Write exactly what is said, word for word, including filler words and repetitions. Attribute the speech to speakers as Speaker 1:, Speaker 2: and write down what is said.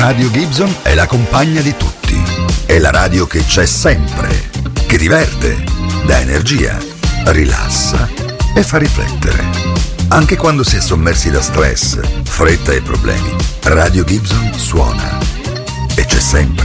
Speaker 1: Radio Gibson è la compagna di tutti. È la radio che c'è sempre, che diverte, dà energia, rilassa e fa riflettere. Anche quando si è sommersi da stress, fretta e problemi, Radio Gibson suona. E c'è sempre.